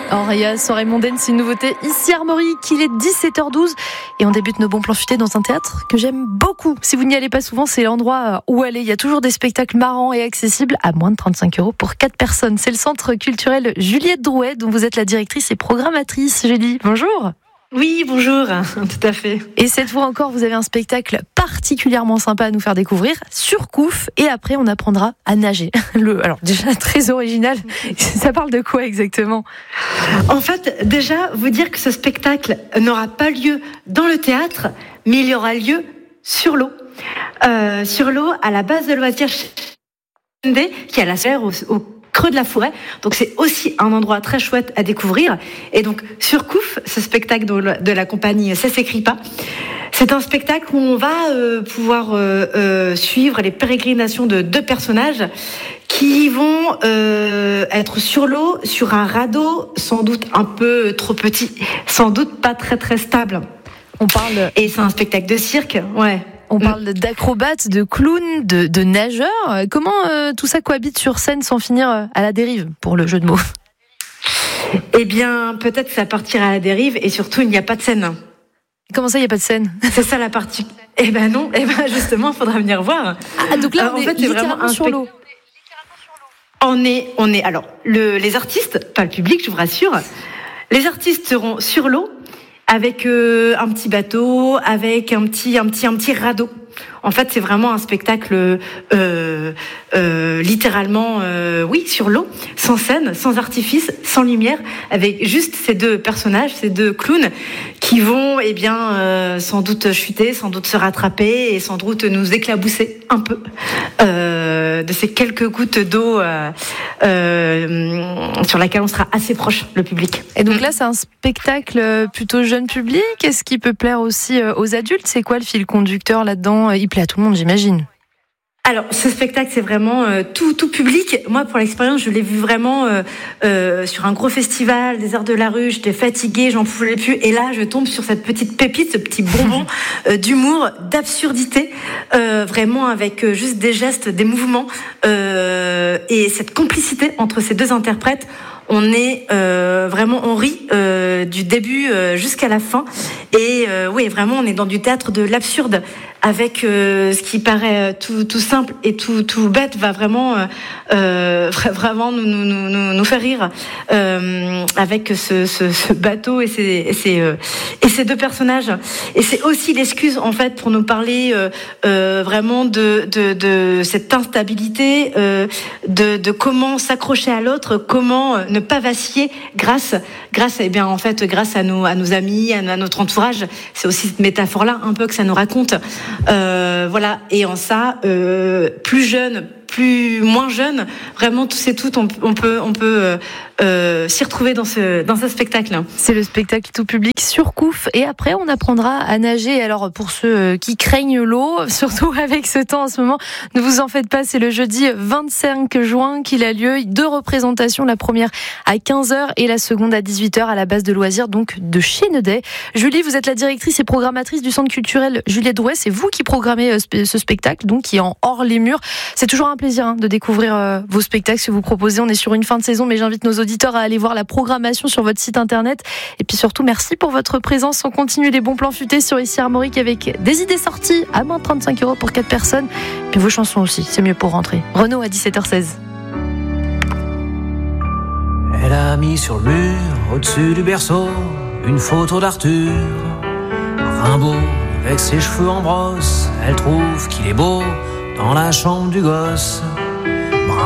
Auréa, soirée mondaine, c'est une nouveauté ici Armorique. Il est 17h12 et on débute nos bons plans futés dans un théâtre que j'aime beaucoup. Si vous n'y allez pas souvent, c'est l'endroit où aller. Il y a toujours des spectacles marrants et accessibles à moins de 35 € pour 4 personnes. C'est le centre culturel Juliette Drouet, dont vous êtes la directrice et programmatrice. Julie, bonjour. Oui, bonjour, tout à fait. Et cette fois encore, vous avez un spectacle particulièrement sympa à nous faire découvrir, Surcouf, et après on apprendra à nager. Alors déjà très original, ça parle de quoi exactement ? En fait, déjà, vous dire que ce spectacle n'aura pas lieu dans le théâtre, mais il y aura lieu sur l'eau. Sur l'eau, à la base de loisirs qui est à la serre au creux de la forêt. Donc c'est aussi un endroit très chouette à découvrir. Et donc Surcouf, ce spectacle de la compagnie Ça s'écrit pas, c'est un spectacle où on va pouvoir suivre les pérégrinations de deux personnages qui vont être sur l'eau, sur un radeau, sans doute un peu trop petit, sans doute pas très très stable. Et c'est un spectacle de cirque, ouais. On parle d'acrobates, de clowns, de nageurs. Comment tout ça cohabite sur scène sans finir à la dérive, pour le jeu de mots ? Eh bien, peut-être que ça partira à la dérive et surtout, il n'y a pas de scène. Comment ça, il n'y a pas de scène ? C'est ça la partie. Eh ben non, justement, il faudra venir voir. Ah, donc là, on est littéralement sur l'eau. On est. Alors, les artistes, pas le public, je vous rassure, les artistes seront sur l'eau, avec un petit bateau, avec un petit radeau. En fait, c'est vraiment un spectacle littéralement, sur l'eau, sans scène, sans artifice, sans lumière, avec juste ces deux personnages, ces deux clowns, qui vont, sans doute chuter, sans doute se rattraper et sans doute nous éclabousser un peu de ces quelques gouttes d'eau sur laquelle on sera assez proche, le public. Et donc là, c'est un spectacle plutôt jeune public. Est-ce qu'il peut plaire aussi aux adultes ? C'est quoi le fil conducteur là-dedans ? Il plaît à tout le monde, j'imagine. Alors, ce spectacle, c'est vraiment tout public. Moi, pour l'expérience, je l'ai vu vraiment sur un gros festival, des Arts de la Rue. J'étais fatiguée, j'en pouvais plus. Et là, je tombe sur cette petite pépite, ce petit bonbon d'humour, d'absurdité, vraiment avec juste des gestes, des mouvements et cette complicité entre ces deux interprètes. On est on rit du début jusqu'à la fin. Et vraiment, on est dans du théâtre de l'absurde, avec ce qui paraît tout simple et tout bête va vraiment nous faire rire avec ce bateau et ces deux personnages. Et c'est aussi l'excuse en fait pour nous parler vraiment de cette instabilité, de comment s'accrocher à l'autre, comment ne pas vaciller grâce à nos amis, à notre entourage. C'est aussi cette métaphore-là un peu que ça nous raconte. Et en ça, plus jeune, moins jeune, vraiment tous et toutes, on peut s'y retrouver dans ce spectacle. C'est le spectacle tout public Surcouf, et après on apprendra à nager. Alors pour ceux qui craignent l'eau, surtout avec ce temps en ce moment, ne vous en faites pas, c'est le jeudi 25 juin qu'il a lieu. 2 représentations, la première à 15h et la seconde à 18h à la base de loisirs donc de Chénedet. Julie, vous êtes la directrice et programmatrice du centre culturel Juliette Drouet. C'est vous qui programmez ce spectacle, donc qui est en hors les murs. C'est toujours un plaisir de découvrir vos spectacles que vous proposez. On est sur une fin de saison, mais j'invite nos auditeurs à aller voir la programmation sur votre site internet. Et puis surtout, merci pour votre présence. On continue les bons plans futés sur ici Armorique avec des idées sorties à moins de 35 € pour 4 personnes. Puis vos chansons aussi, c'est mieux pour rentrer. Renaud à 17h16. Elle a mis sur le mur, au-dessus du berceau, une photo d'Arthur, Rimbaud, avec ses cheveux en brosse. Elle trouve qu'il est beau dans la chambre du gosse.